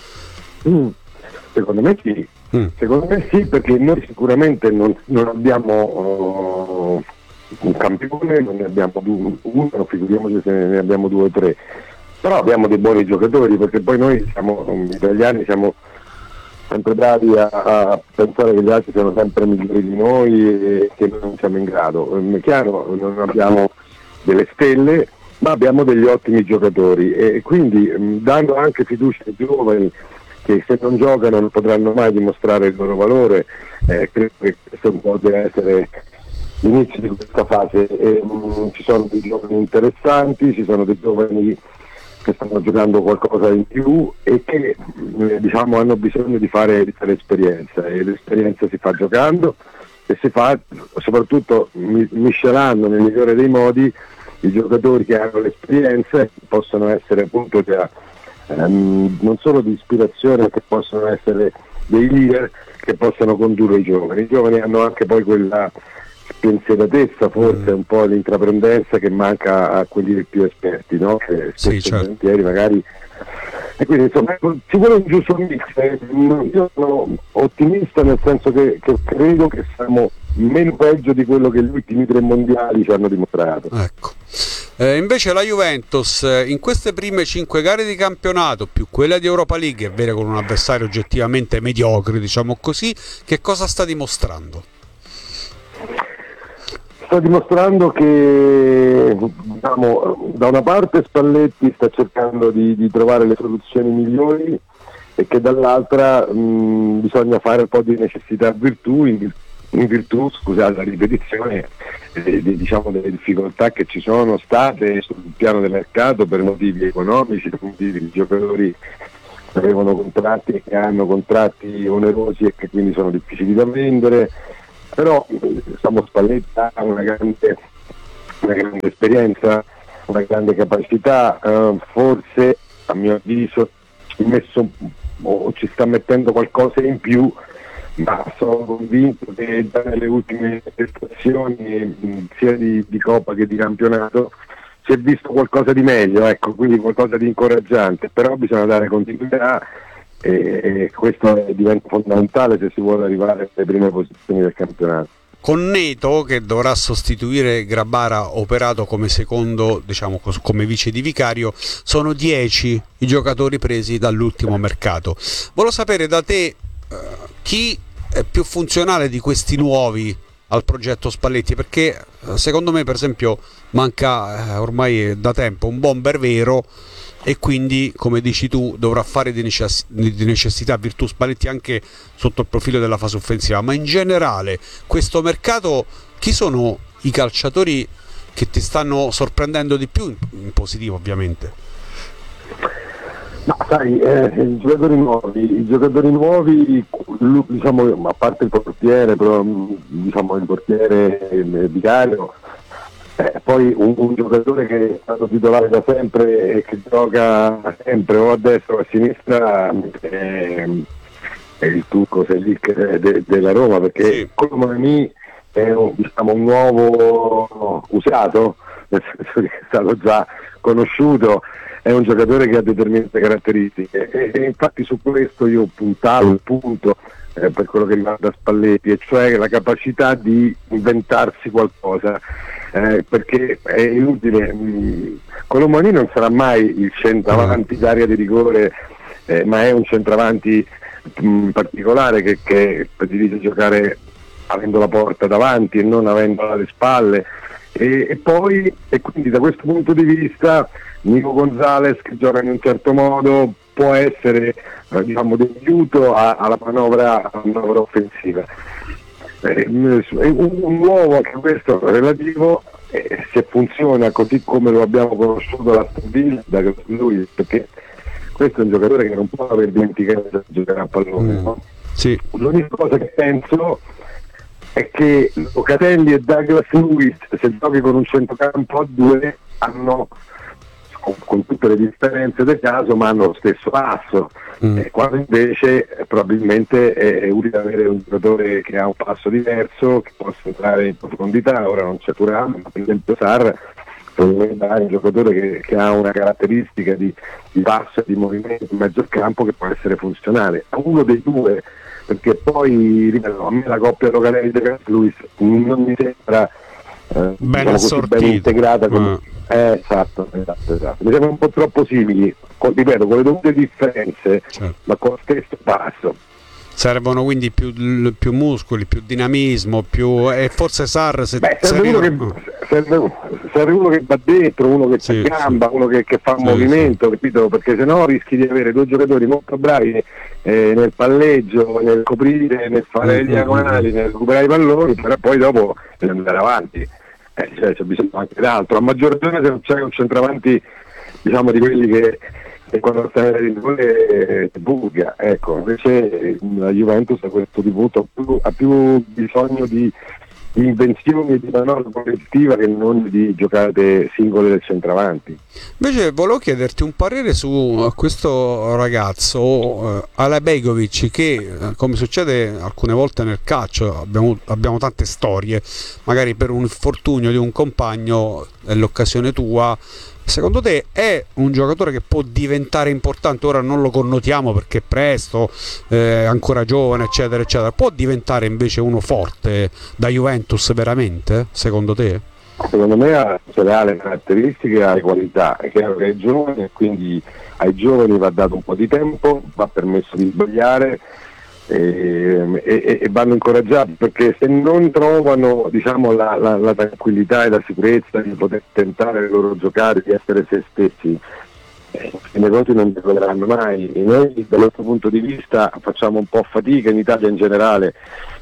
Speaker 9: Secondo me sì. Secondo me sì, perché noi sicuramente non abbiamo un campione, non ne abbiamo uno, figuriamoci se ne abbiamo 2 o 3, però abbiamo dei buoni giocatori, perché poi noi siamo italiani, siamo sempre bravi a pensare che gli altri siano sempre migliori di noi e che noi non siamo in grado. È chiaro, non abbiamo delle stelle, ma abbiamo degli ottimi giocatori e quindi dando anche fiducia ai giovani che se non giocano non potranno mai dimostrare il loro valore, credo che questo può essere l'inizio di questa fase. Ci sono dei giovani interessanti, ci sono dei giovani che stanno giocando qualcosa in più e che diciamo hanno bisogno di fare esperienza, e l'esperienza si fa giocando e si fa soprattutto miscelando nel migliore dei modi i giocatori che hanno l'esperienza e possono essere appunto non solo di ispirazione, ma che possono essere dei leader che possono condurre i giovani. I giovani hanno anche poi quella spensieratezza, forse un po' l'intraprendenza che manca a quelli più esperti, no? Che volentieri magari. E quindi insomma ci vuole un giusto mix. Io sono ottimista nel senso che credo che siamo meno peggio di quello che gli ultimi 3 mondiali ci hanno dimostrato.
Speaker 7: Ecco. Invece la Juventus in queste prime 5 gare di campionato più quella di Europa League, è vero, con un avversario oggettivamente mediocre, diciamo così, che cosa sta dimostrando?
Speaker 9: Sta dimostrando che, diciamo, da una parte Spalletti sta cercando di trovare le soluzioni migliori e che dall'altra bisogna fare un po' di necessità virtù in virtù, scusate la ripetizione, diciamo delle difficoltà che ci sono state sul piano del mercato per motivi economici, per motivi di giocatori che avevano contratti, che hanno contratti onerosi e che quindi sono difficili da vendere. Però Spalletti ha una grande esperienza, una grande capacità, forse a mio avviso ci sta mettendo qualcosa in più, ma sono convinto che già nelle ultime prestazioni sia di Coppa che di campionato si è visto qualcosa di meglio, ecco, quindi qualcosa di incoraggiante, però bisogna dare continuità e questo diventa fondamentale se si vuole arrivare alle prime posizioni del campionato.
Speaker 7: Con Neto, che dovrà sostituire Grabara, operato come secondo, diciamo come vice di Vicario, sono 10 i giocatori presi dall'ultimo mercato. Volevo sapere da te chi è più funzionale di questi nuovi al progetto Spalletti, perché secondo me per esempio manca ormai da tempo un bomber vero, e quindi, come dici tu, dovrà fare di necessità virtù Spalletti anche sotto il profilo della fase offensiva. Ma in generale questo mercato, chi sono i calciatori che ti stanno sorprendendo di più, in positivo ovviamente?
Speaker 9: No, sai, i giocatori nuovi, diciamo, a parte il portiere, però diciamo il portiere Vicario, poi un giocatore che è stato titolare da sempre e che gioca sempre o a destra o a sinistra è il turco Selic della Roma, perché sì. Colomani è un nuovo usato, nel senso che è stato già conosciuto, è un giocatore che ha determinate caratteristiche e infatti su questo io puntavo il punto per quello che riguarda Spalletti, e cioè la capacità di inventarsi qualcosa, perché è inutile, Colomani non sarà mai il centravanti d'area di rigore, ma è un centravanti particolare che predilige giocare avendo la porta davanti e non avendola alle spalle, e quindi da questo punto di vista Nico Gonzalez, che gioca in un certo modo, può essere diciamo di aiuto alla manovra offensiva. Un nuovo, anche questo relativo, se funziona così come lo abbiamo conosciuto la Stabile da lui, perché questo è un giocatore che non può aver dimenticato di giocare a pallone, no?
Speaker 7: Sì.
Speaker 9: L'unica cosa che penso è che Locatelli e Douglas Lewis, se giochi con un centrocampo a 2, hanno, con tutte le differenze del caso, ma hanno lo stesso passo, quando invece probabilmente è utile avere un giocatore che ha un passo diverso, che possa entrare in profondità. Ora non c'è Thuram, ma per esempio Sarr è un giocatore che ha una caratteristica di passo e di movimento in mezzo al campo che può essere funzionale a uno dei due, perché poi ripeto, a me la coppia Locatelli e Luis non mi sembra
Speaker 7: ben
Speaker 9: integrata come... Esatto. Mi sembra un po' troppo simili, ripeto, con le dovute differenze, certo, ma con lo stesso passo.
Speaker 7: Servono quindi più muscoli, più dinamismo, e forse Sarr
Speaker 9: serve uno che va dentro, uno che c'è gamba, uno che fa un movimento, capito? Perché sennò rischi di avere due giocatori molto bravi nel palleggio, nel coprire, nel fare le diagonali, nel recuperare i palloni, però poi dopo deve andare avanti. C'è bisogno anche d'altro, a maggior ragione se non c'è un centravanti, diciamo, di quelli che quando sta nelle rigore buca, ecco. Invece la Juventus a questo punto ha più bisogno di invenzioni di manovra collettiva che non di giocate singole del centravanti.
Speaker 7: Invece volevo chiederti un parere su questo ragazzo Alabejkovic, che come succede alcune volte nel calcio abbiamo tante storie, magari per un infortunio di un compagno è l'occasione tua. Secondo te è un giocatore che può diventare importante? Ora non lo connotiamo perché è presto, è ancora giovane, eccetera eccetera. Può diventare invece uno forte da Juventus veramente, secondo te?
Speaker 9: Secondo me ha le caratteristiche, ha le qualità. È chiaro che è giovane e quindi ai giovani va dato un po' di tempo, va permesso di sbagliare e vanno incoraggiati, perché se non trovano, diciamo, la tranquillità e la sicurezza di poter tentare il loro giocare, di essere se stessi, i negoti non decoleranno mai. E noi dal nostro punto di vista facciamo un po' fatica in Italia in generale,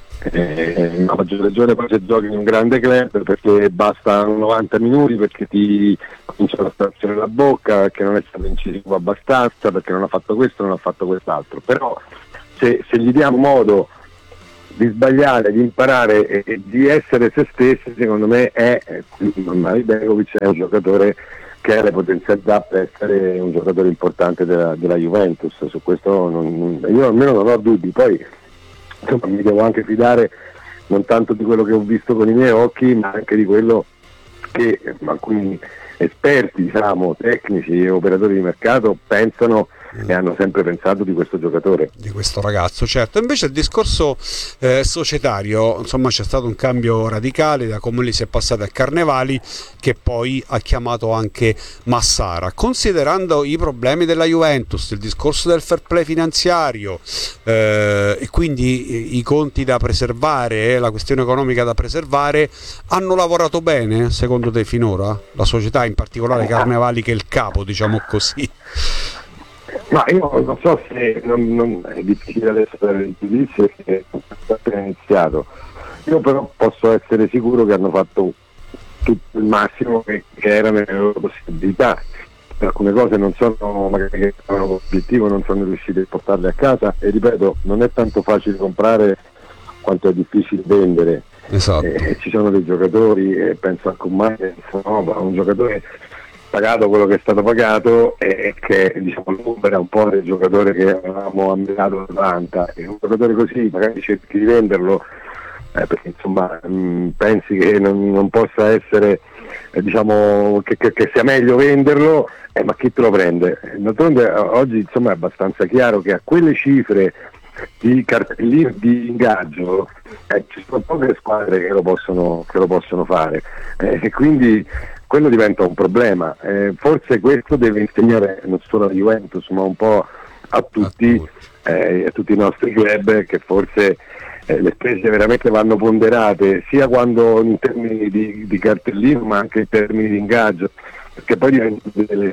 Speaker 9: a maggior ragione poi se giochi in un grande club, perché bastano 90 minuti perché ti comincia la stazione nella bocca, perché non è stato incisivo abbastanza, perché non ha fatto questo, non ha fatto quest'altro. Però se gli diamo modo di sbagliare, di imparare e di essere se stessi, secondo me Alabejkovic è un giocatore che ha le potenzialità per essere un giocatore importante della Juventus. Su questo io almeno non ho dubbi. Poi insomma, mi devo anche fidare non tanto di quello che ho visto con i miei occhi, ma anche di quello che alcuni esperti, diciamo, tecnici e operatori di mercato pensano e hanno sempre pensato di questo giocatore,
Speaker 7: di questo ragazzo. Certo, invece il discorso societario, insomma, c'è stato un cambio radicale da come si è passati a Carnevali, che poi ha chiamato anche Massara. Considerando i problemi della Juventus, il discorso del fair play finanziario e quindi i conti da preservare, la questione economica da preservare, hanno lavorato bene secondo te finora? La società, in particolare Carnevali, che è il capo, diciamo così.
Speaker 9: Ma io non so se non è difficile adesso dare il giudizio perché è appena iniziato. Io però posso essere sicuro che hanno fatto tutto il massimo che era nelle loro possibilità. Alcune cose non sono, magari che avevano l'obiettivo, non sono riusciti a portarle a casa, e ripeto, non è tanto facile comprare quanto è difficile vendere.
Speaker 7: Esatto.
Speaker 9: Ci sono dei giocatori, penso a Coman, un giocatore pagato quello che è stato pagato e che, diciamo, l'ombra un po' del giocatore che avevamo ammirato all'Atalanta, e un giocatore così magari cerchi di venderlo perché insomma pensi che non possa essere diciamo che sia meglio venderlo, ma chi te lo prende? D'altronde oggi insomma è abbastanza chiaro che a quelle cifre di cartellino di ingaggio ci sono poche squadre che lo possono fare, e quindi quello diventa un problema. Forse questo deve insegnare non solo alla Juventus ma un po' a tutti i nostri club, che forse le spese veramente vanno ponderate sia quando in termini di cartellino ma anche in termini di ingaggio, perché poi diventano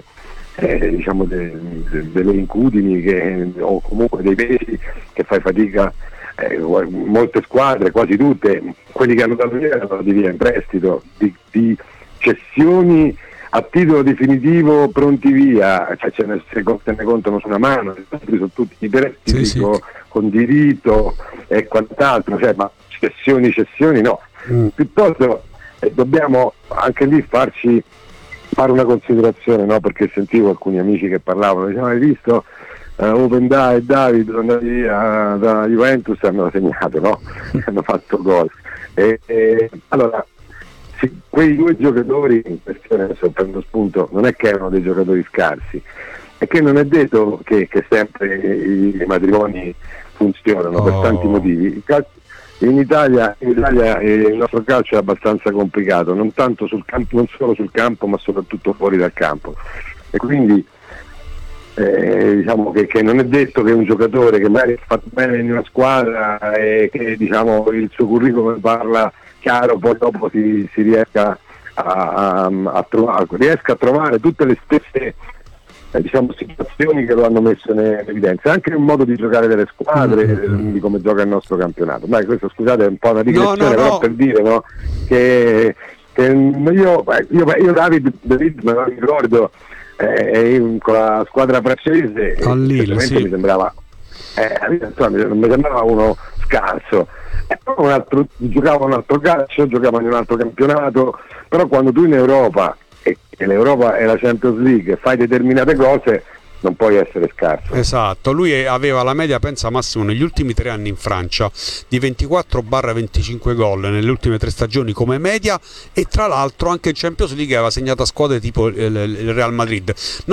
Speaker 9: delle incudini o comunque dei pesi che fai fatica. Molte squadre, quasi tutte, quelli che hanno dato via hanno dato via in prestito, di cessioni a titolo definitivo pronti via, cioè se ne contano su una mano, sono tutti i prestiti sì. Con diritto e quant'altro, cioè, ma cessioni no. Piuttosto dobbiamo anche lì fare una considerazione, no? Perché sentivo alcuni amici che parlavano, dicevano: hai visto Openda e David sono andati via da Juventus, hanno segnato, no? Hanno fatto gol. Allora quei due giocatori in questione, adesso prendo spunto, non è che erano dei giocatori scarsi, è che non è detto che sempre i matrimoni funzionano per tanti motivi. In Italia il nostro calcio è abbastanza complicato, non tanto sul campo, non solo sul campo ma soprattutto fuori dal campo, e quindi diciamo che non è detto che un giocatore che magari ha fatto bene in una squadra e che, diciamo, il suo curriculum parla chiaro, poi dopo si riesca a trovare tutte le stesse situazioni che lo hanno messo in evidenza, anche un modo di giocare delle squadre, di come gioca il nostro campionato. Dai, questo scusate è un po' una digressione, però per dire, no, che io David me lo ricordo con la squadra francese,
Speaker 7: Lille, sì.
Speaker 9: mi sembrava non mi sembrava uno scarso. E poi giocavano un altro calcio, giocavano in un altro campionato, però quando tu in Europa, e l'Europa è la Champions League, fai determinate cose, non puoi essere scarso.
Speaker 7: Esatto, lui aveva la media, pensa Massimo, negli ultimi 3 anni in Francia di 24-25 gol nelle ultime 3 stagioni come media, e tra l'altro anche in Champions League aveva segnato a squadre tipo il Real Madrid.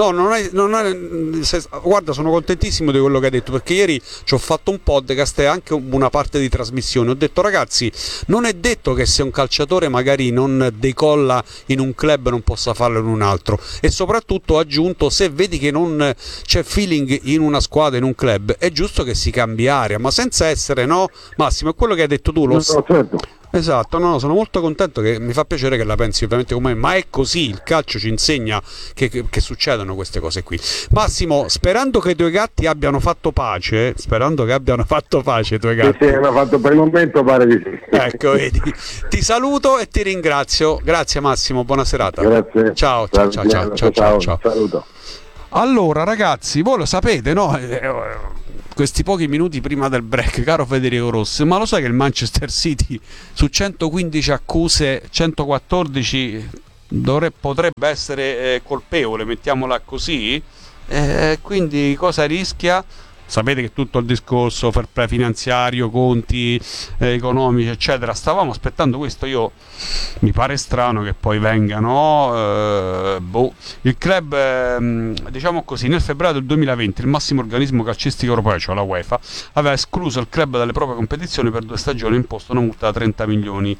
Speaker 7: Guarda, sono contentissimo di quello che hai detto, perché ieri ci ho fatto un podcast e anche una parte di trasmissione. Ho detto, ragazzi, non è detto che se un calciatore magari non decolla in un club non possa farlo in un altro, e soprattutto ho aggiunto, se vedi che non c'è feeling in una squadra, in un club, è giusto che si cambi aria, ma senza essere, no Massimo, è quello che hai detto tu,
Speaker 9: certo.
Speaker 7: Esatto, no, sono molto contento, che mi fa piacere che la pensi ovviamente come me, ma è così, il calcio ci insegna che succedono queste cose qui. Massimo, sperando che i tuoi gatti abbiano fatto pace, i tuoi gatti.
Speaker 9: Sì, hanno fatto, per il momento pare di sì.
Speaker 7: Ecco, vedi. Ti saluto e ti ringrazio. Grazie Massimo, buona serata.
Speaker 9: Grazie.
Speaker 7: Ciao.
Speaker 9: Saluto.
Speaker 7: Allora ragazzi, voi lo sapete, no? Questi pochi minuti prima del break, caro Federico Rossi, ma lo sai che il Manchester City su 115 accuse, 114 potrebbe essere colpevole, mettiamola così? Quindi cosa rischia? Sapete che tutto il discorso fair play finanziario, conti economici eccetera, stavamo aspettando questo. Io mi pare strano che poi vengano il club, diciamo così, nel febbraio del 2020 il massimo organismo calcistico europeo, cioè la UEFA, aveva escluso il club dalle proprie competizioni per 2 stagioni e imposto una multa da 30 milioni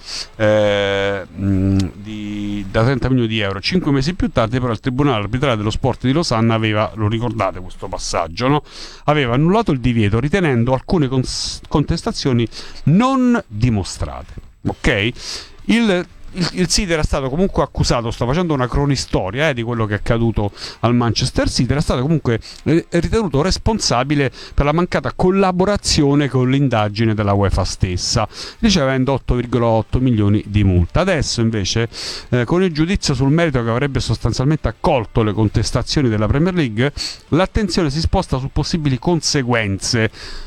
Speaker 7: di euro. 5 mesi più tardi però il Tribunale Arbitrale dello Sport di Losanna aveva, lo ricordate questo passaggio, no? Aveva annullato il divieto ritenendo alcune contestazioni non dimostrate. Ok? Il City era stato comunque accusato, sto facendo una cronistoria di quello che è accaduto al Manchester City, era stato comunque ritenuto responsabile per la mancata collaborazione con l'indagine della UEFA stessa, ricevendo 8,8 milioni di multa. Adesso invece con il giudizio sul merito che avrebbe sostanzialmente accolto le contestazioni della Premier League, l'attenzione si sposta su possibili conseguenze.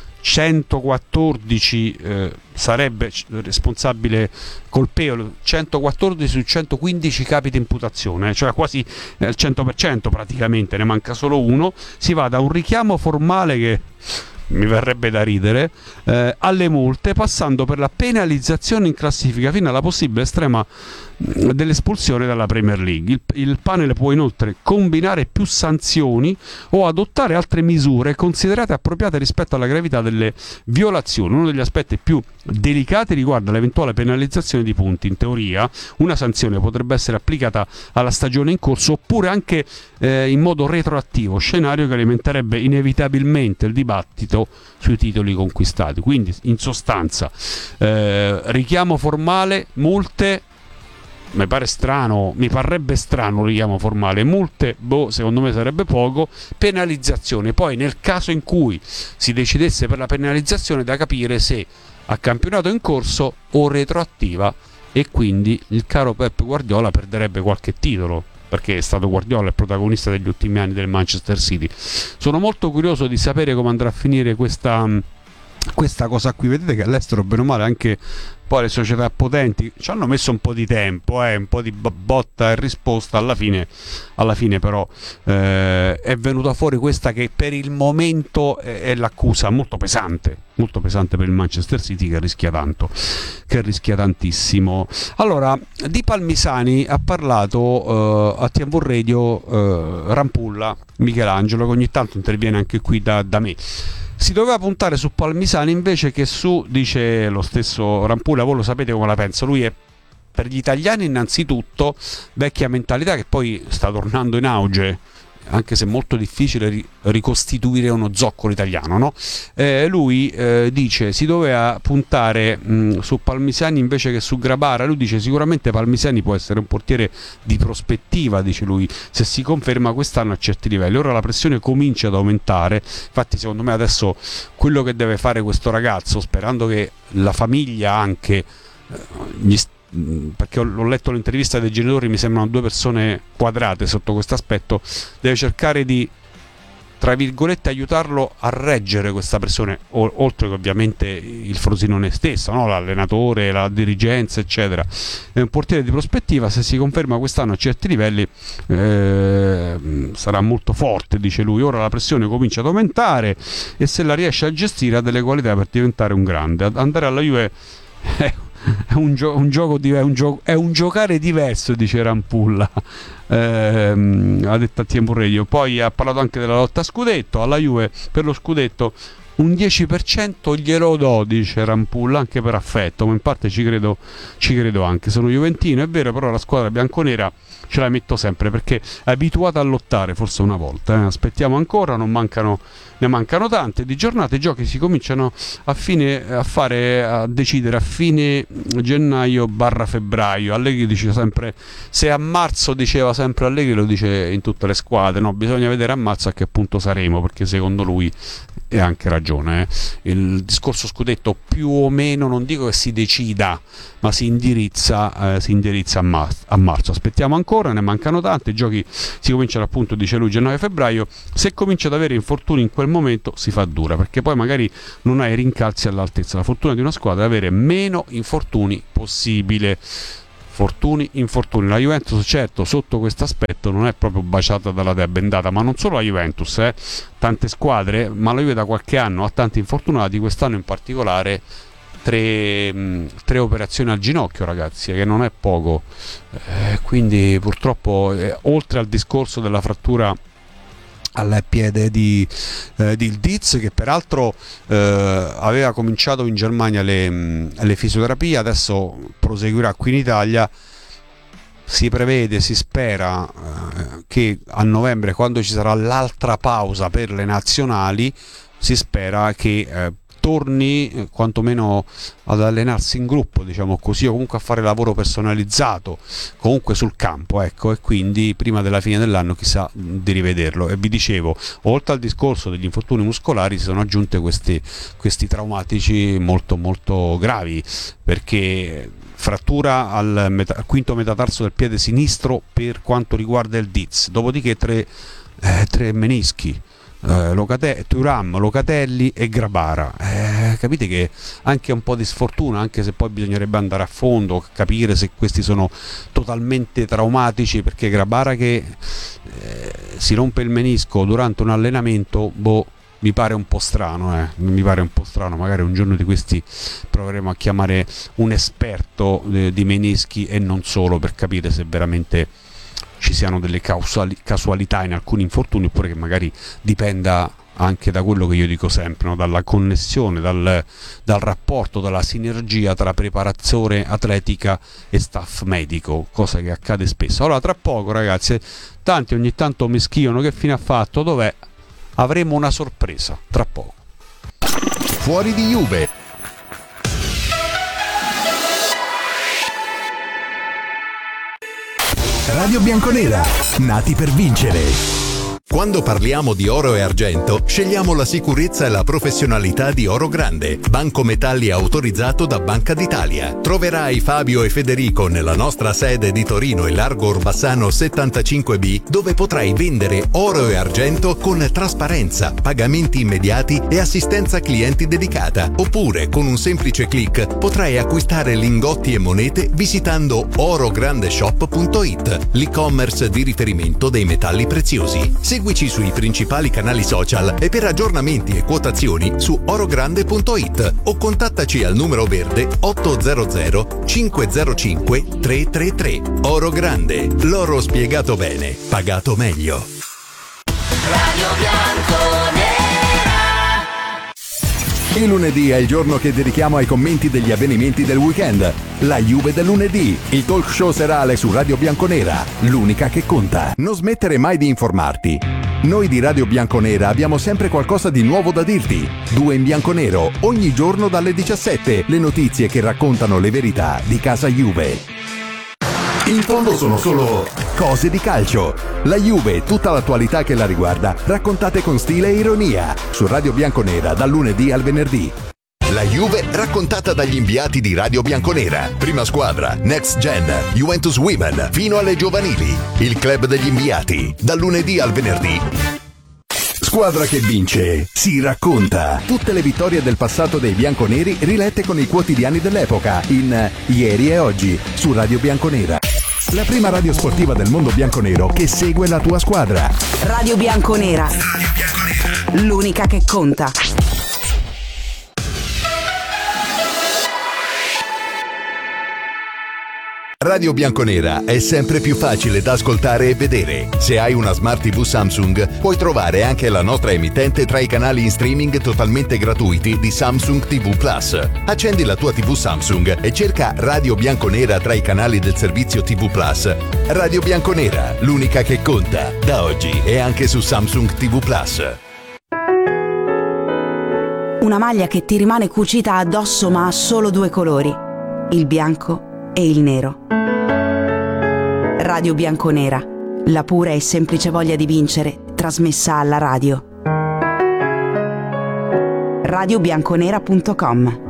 Speaker 7: 114 sarebbe responsabile colpevole, 114 su 115 capi di imputazione, cioè quasi il 100% praticamente, ne manca solo uno. Si va da un richiamo formale che mi verrebbe da ridere, alle multe, passando per la penalizzazione in classifica fino alla possibile estrema dell'espulsione dalla Premier League. Il panel può inoltre combinare più sanzioni o adottare altre misure considerate appropriate rispetto alla gravità delle violazioni. Uno degli aspetti più delicati riguarda l'eventuale penalizzazione di punti. In teoria una sanzione potrebbe essere applicata alla stagione in corso oppure anche in modo retroattivo, scenario che alimenterebbe inevitabilmente il dibattito sui titoli conquistati. Quindi in sostanza richiamo formale, multe, mi parrebbe strano richiamo formale, multe, secondo me sarebbe poco, penalizzazione. Poi nel caso in cui si decidesse per la penalizzazione, da capire se a campionato in corso o retroattiva, e quindi il caro Pep Guardiola perderebbe qualche titolo, perché è stato Guardiola il protagonista degli ultimi anni del Manchester City. Sono molto curioso di sapere come andrà a finire questa cosa qui. Vedete che all'estero, bene o male, anche poi le società potenti ci hanno messo un po' di tempo, un po' di botta e risposta. Alla fine però è venuta fuori questa che per il momento è l'accusa molto pesante per il Manchester City, che rischia tantissimo. Allora, di Palmisani ha parlato a TV Radio Rampulla, Michelangelo, che ogni tanto interviene anche qui da me. Si doveva puntare su Palmisani invece che dice lo stesso Rampulla, voi lo sapete come la penso, lui è per gli italiani innanzitutto vecchia mentalità che poi sta tornando in auge, anche se è molto difficile ricostituire uno zoccolo italiano, no? Lui dice si doveva puntare su Palmisani invece che su Grabara. Lui dice sicuramente Palmisani può essere un portiere di prospettiva, dice lui, se si conferma quest'anno a certi livelli. Ora la pressione comincia ad aumentare, infatti secondo me adesso quello che deve fare questo ragazzo, sperando che la famiglia anche perché ho letto l'intervista dei genitori, mi sembrano 2 persone quadrate sotto questo aspetto, deve cercare di tra virgolette aiutarlo a reggere questa pressione, oltre che ovviamente il Frosinone stesso, no? L'allenatore, la dirigenza eccetera. È un portiere di prospettiva, se si conferma quest'anno a certi livelli sarà molto forte, dice lui. Ora la pressione comincia ad aumentare e se la riesce a gestire ha delle qualità per diventare un grande. Andare alla Juve è un giocare diverso, dice Rampulla, ha detto a Tempo Radio. Poi ha parlato anche della lotta a scudetto. Alla Juve per lo scudetto un 10% glielo do, dice Rampulla, anche per affetto, ma in parte ci credo anche. Sono juventino, è vero, però la squadra bianconera ce la metto sempre perché è abituata a lottare, forse una volta, aspettiamo ancora, ne mancano tante di giornate. I giochi si cominciano a decidere a fine gennaio / febbraio. Allegri dice sempre, se a marzo diceva sempre Allegri, lo dice in tutte le squadre, no, bisogna vedere a marzo a che punto saremo, perché secondo lui e anche ragione, il discorso scudetto più o meno, non dico che si decida, ma si indirizza a marzo. Aspettiamo ancora, ne mancano tanti, i giochi si cominciano appunto, dice lui, gennaio-febbraio. Se comincia ad avere infortuni in quel momento si fa dura, perché poi magari non hai rincalzi all'altezza. La fortuna di una squadra è avere meno infortuni possibile. Infortuni. La Juventus, certo, sotto questo aspetto non è proprio baciata dalla dea bendata, ma non solo la Juventus, tante squadre, ma la Juve da qualche anno ha tanti infortunati, quest'anno in particolare 3 operazioni al ginocchio, ragazzi, che non è poco, quindi purtroppo oltre al discorso della frattura al piede di Ildiz, che peraltro aveva cominciato in Germania le fisioterapie, adesso proseguirà qui in Italia. Si prevede, si spera che a novembre, quando ci sarà l'altra pausa per le nazionali, si spera che torni quantomeno ad allenarsi in gruppo, diciamo così, o comunque a fare lavoro personalizzato comunque sul campo, ecco, e quindi prima della fine dell'anno chissà di rivederlo. E vi dicevo, oltre al discorso degli infortuni muscolari si sono aggiunte questi traumatici molto molto gravi, perché frattura al quinto metatarso del piede sinistro per quanto riguarda il Diz, dopodiché tre menischi, Thuram, Locatelli e Grabara. Capite che anche un po' di sfortuna, anche se poi bisognerebbe andare a fondo, capire se questi sono totalmente traumatici, perché Grabara che si rompe il menisco durante un allenamento, mi pare un po' strano, magari un giorno di questi proveremo a chiamare un esperto di menischi e non solo, per capire se veramente ci siano delle casualità in alcuni infortuni, oppure che magari dipenda anche da quello che io dico sempre, no? Dalla connessione, dal rapporto, dalla sinergia tra preparazione atletica e staff medico, cosa che accade spesso. Allora, tra poco, ragazzi, tanti ogni tanto mi scrivono: che fine ha fatto, dov'è? Avremo una sorpresa tra poco.
Speaker 4: Fuori di Juve.
Speaker 8: Radio Bianconera, nati per vincere.
Speaker 4: Quando parliamo di oro e argento, scegliamo la sicurezza e la professionalità di Oro Grande, banco metalli autorizzato da Banca d'Italia. Troverai Fabio e Federico nella nostra sede di Torino in Largo Orbassano 75B, dove potrai vendere oro e argento con trasparenza, pagamenti immediati e assistenza clienti dedicata. Oppure, con un semplice click, potrai acquistare lingotti e monete visitando orograndeshop.it, l'e-commerce di riferimento dei metalli preziosi. Seguici sui principali canali social e per aggiornamenti e quotazioni su orogrande.it o contattaci al numero verde 800 505 333. Oro Grande, l'oro spiegato bene, pagato meglio.
Speaker 6: Radio Bianconera.
Speaker 8: Il lunedì è il giorno che dedichiamo ai commenti degli avvenimenti del weekend. La Juve del lunedì, il talk show serale su Radio Bianconera, l'unica che conta. Non smettere mai di informarti. Noi di Radio Bianconera abbiamo sempre qualcosa di nuovo da dirti. 2 in bianconero, ogni giorno dalle 17, le notizie che raccontano le verità di casa Juve. In fondo sono solo cose di calcio. La Juve, tutta l'attualità che la riguarda, raccontate con stile e ironia. Su Radio Bianconera, dal lunedì al venerdì.
Speaker 4: La Juve raccontata dagli inviati di Radio Bianconera. Prima squadra, Next Gen, Juventus Women, fino alle giovanili. Il club degli inviati, dal lunedì al venerdì.
Speaker 8: squadra che vince si racconta. Tutte le vittorie del passato dei bianconeri rilette con i quotidiani dell'epoca in Ieri e Oggi su Radio Bianconera. La prima radio sportiva del mondo bianconero che segue la tua squadra.
Speaker 5: Radio Bianconera. L'unica che conta.
Speaker 4: Radio Bianconera è sempre più facile da ascoltare e vedere. Se hai una Smart TV Samsung, puoi trovare anche la nostra emittente tra i canali in streaming totalmente gratuiti di Samsung TV Plus. Accendi la tua TV Samsung e cerca Radio Bianconera tra i canali del servizio TV Plus. Radio Bianconera, l'unica che conta. Da oggi è anche su Samsung TV Plus.
Speaker 5: Una maglia che ti rimane cucita addosso ma ha solo due colori, il bianco e il nero. Radio Bianconera, la pura e semplice voglia di vincere, trasmessa alla radio. radiobianconera.com